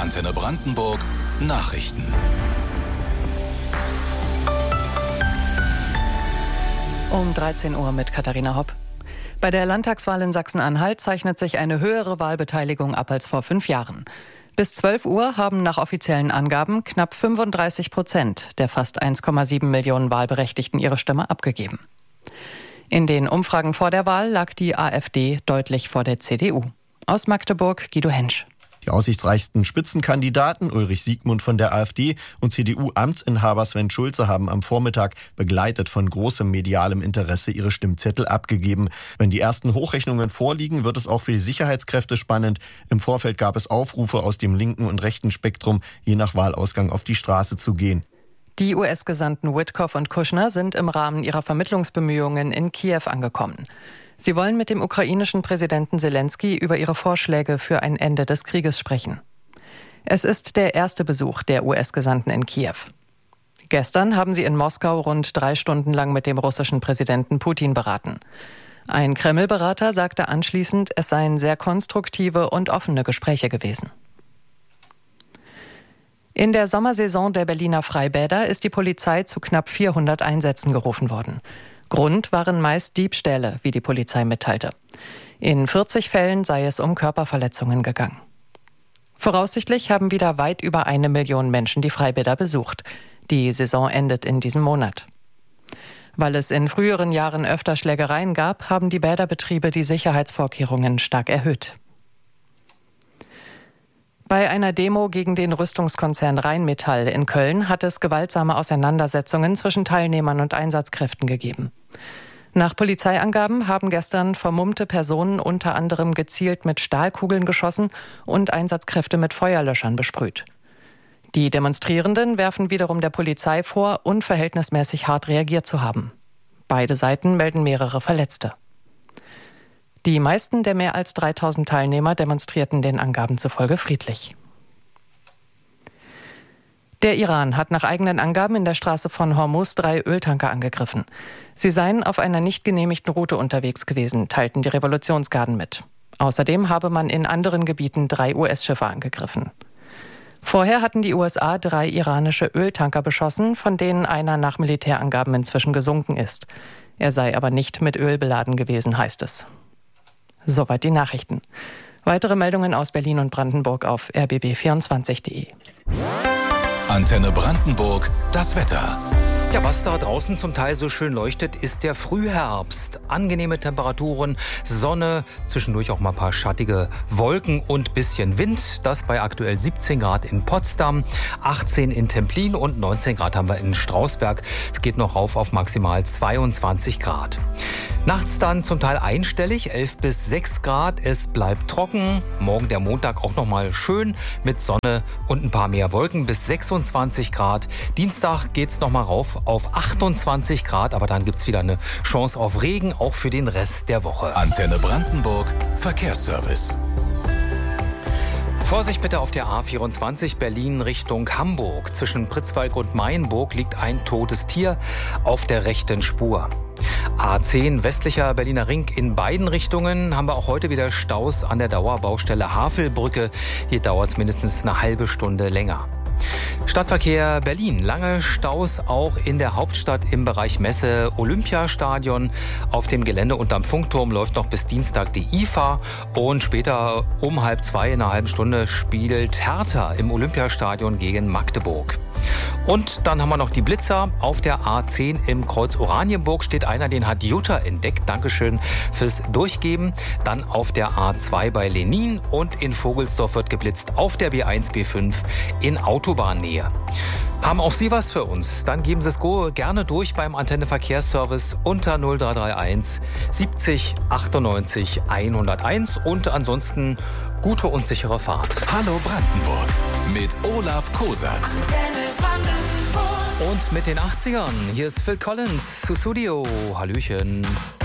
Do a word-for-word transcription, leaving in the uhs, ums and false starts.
Antenne Brandenburg Nachrichten. Um dreizehn Uhr mit Katharina Hopp. Bei der Landtagswahl in Sachsen-Anhalt zeichnet sich eine höhere Wahlbeteiligung ab als vor fünf Jahren. Bis zwölf Uhr haben nach offiziellen Angaben knapp fünfunddreißig Prozent der fast eins Komma sieben Millionen Wahlberechtigten ihre Stimme abgegeben. In den Umfragen vor der Wahl lag die AfD deutlich vor der C D U. Aus Magdeburg Guido Hensch. Die aussichtsreichsten Spitzenkandidaten Ulrich Siegmund von der AfD und C D U-Amtsinhaber Sven Schulze haben am Vormittag begleitet von großem medialem Interesse ihre Stimmzettel abgegeben. Wenn die ersten Hochrechnungen vorliegen, wird es auch für die Sicherheitskräfte spannend. Im Vorfeld gab es Aufrufe aus dem linken und rechten Spektrum, je nach Wahlausgang auf die Straße zu gehen. Die U S-Gesandten Witkoff und Kushner sind im Rahmen ihrer Vermittlungsbemühungen in Kiew angekommen. Sie wollen mit dem ukrainischen Präsidenten Zelensky über ihre Vorschläge für ein Ende des Krieges sprechen. Es ist der erste Besuch der U S-Gesandten in Kiew. Gestern haben sie in Moskau rund drei Stunden lang mit dem russischen Präsidenten Putin beraten. Ein Kreml-Berater sagte anschließend, es seien sehr konstruktive und offene Gespräche gewesen. In der Sommersaison der Berliner Freibäder ist die Polizei zu knapp vierhundert Einsätzen gerufen worden. Grund waren meist Diebstähle, wie die Polizei mitteilte. In vierzig Fällen sei es um Körperverletzungen gegangen. Voraussichtlich haben wieder weit über eine Million Menschen die Freibäder besucht. Die Saison endet in diesem Monat. Weil es in früheren Jahren öfter Schlägereien gab, haben die Bäderbetriebe die Sicherheitsvorkehrungen stark erhöht. Bei einer Demo gegen den Rüstungskonzern Rheinmetall in Köln hat es gewaltsame Auseinandersetzungen zwischen Teilnehmern und Einsatzkräften gegeben. Nach Polizeiangaben haben gestern vermummte Personen unter anderem gezielt mit Stahlkugeln geschossen und Einsatzkräfte mit Feuerlöschern besprüht. Die Demonstrierenden werfen wiederum der Polizei vor, unverhältnismäßig hart reagiert zu haben. Beide Seiten melden mehrere Verletzte. Die meisten der mehr als dreitausend Teilnehmer demonstrierten den Angaben zufolge friedlich. Der Iran hat nach eigenen Angaben in der Straße von Hormuz drei Öltanker angegriffen. Sie seien auf einer nicht genehmigten Route unterwegs gewesen, teilten die Revolutionsgarden mit. Außerdem habe man in anderen Gebieten drei U S-Schiffe angegriffen. Vorher hatten die U S A drei iranische Öltanker beschossen, von denen einer nach Militärangaben inzwischen gesunken ist. Er sei aber nicht mit Öl beladen gewesen, heißt es. Soweit die Nachrichten. Weitere Meldungen aus Berlin und Brandenburg auf r b b vierundzwanzig punkt de. Antenne Brandenburg, das Wetter. Ja, was da draußen zum Teil so schön leuchtet, ist der Frühherbst. Angenehme Temperaturen, Sonne, zwischendurch auch mal ein paar schattige Wolken und bisschen Wind. Das bei aktuell siebzehn Grad in Potsdam, achtzehn in Templin und neunzehn Grad haben wir in Strausberg. Es geht noch rauf auf maximal zweiundzwanzig Grad. Nachts dann zum Teil einstellig, elf bis sechs Grad. Es bleibt trocken. Morgen der Montag auch noch mal schön mit Sonne und ein paar mehr Wolken bis sechsundzwanzig Grad. Dienstag geht's noch mal rauf auf achtundzwanzig Grad, aber dann gibt's wieder eine Chance auf Regen, auch für den Rest der Woche. Antenne Brandenburg, Verkehrsservice. Vorsicht bitte auf der A vierundzwanzig Berlin Richtung Hamburg. Zwischen Pritzwalk und Mainburg liegt ein totes Tier auf der rechten Spur. A zehn westlicher Berliner Ring in beiden Richtungen haben wir auch heute wieder Staus an der Dauerbaustelle Havelbrücke. Hier dauert es mindestens eine halbe Stunde länger. Stadtverkehr Berlin. Lange Staus auch in der Hauptstadt im Bereich Messe Olympiastadion. Auf dem Gelände unterm Funkturm läuft noch bis Dienstag die I F A. Und später um halb zwei in einer halben Stunde spielt Hertha im Olympiastadion gegen Magdeburg. Und dann haben wir noch die Blitzer. Auf der A zehn im Kreuz Oranienburg steht einer, den hat Jutta entdeckt. Dankeschön fürs Durchgeben. Dann auf der A zwei bei Lenin und in Vogelsdorf wird geblitzt auf der B eins B fünf in Autobahnnähe. Haben auch Sie was für uns? Dann geben Sie es gerne durch beim Antenne Verkehrsservice unter null drei drei eins siebzig achtundneunzig hunderteins und ansonsten gute und sichere Fahrt. Hallo Brandenburg mit Olaf Kosat. Und mit den achtzigern, hier ist Phil Collins, Sussudio, Hallöchen.